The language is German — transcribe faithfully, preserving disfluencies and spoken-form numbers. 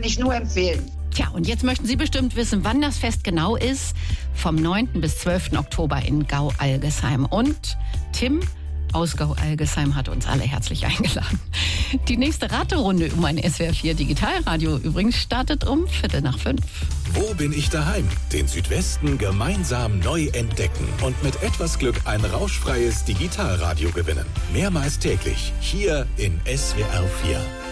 ich nur empfehlen. Tja, und jetzt möchten Sie bestimmt wissen, wann das Fest genau ist. Vom neunten bis zwölften Oktober in Gau-Algesheim. Und Tim aus Gau-Algesheim hat uns alle herzlich eingeladen. Die nächste Raterunde um ein S W R vier Digitalradio übrigens startet um Viertel nach fünf. Wo bin ich daheim? Den Südwesten gemeinsam neu entdecken und mit etwas Glück ein rauschfreies Digitalradio gewinnen. Mehrmals täglich hier in S W R vier.